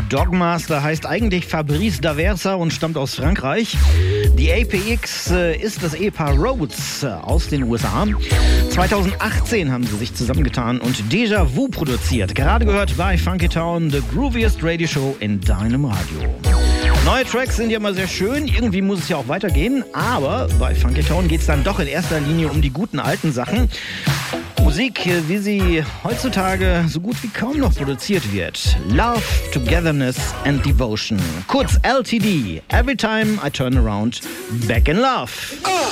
Dogmaster heißt eigentlich Fabrice Daversa und stammt aus Frankreich. Die APX ist das Ehepaar Rhodes aus den USA. 2018 haben sie sich zusammengetan und Déjà Vu produziert. Gerade gehört bei Funky Town, the grooviest radio show in deinem Radio. Neue Tracks sind ja immer sehr schön, irgendwie muss es ja auch weitergehen, aber bei Funky Town geht es dann doch in erster Linie um die guten alten Sachen. Musik, wie sie heutzutage so gut wie kaum noch produziert wird. Love, Togetherness and Devotion. Kurz LTD. Every time I turn around, back in love.